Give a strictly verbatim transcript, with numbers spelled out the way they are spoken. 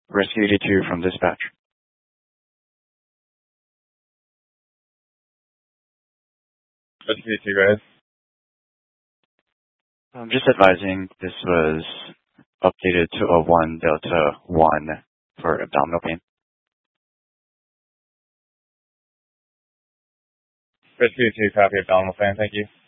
Rescue eighty-two from dispatch. Rescue eighty-two, guys. I'm just advising this was updated to a one delta one for abdominal pain. Rescue eighty-two, copy abdominal pain, thank you.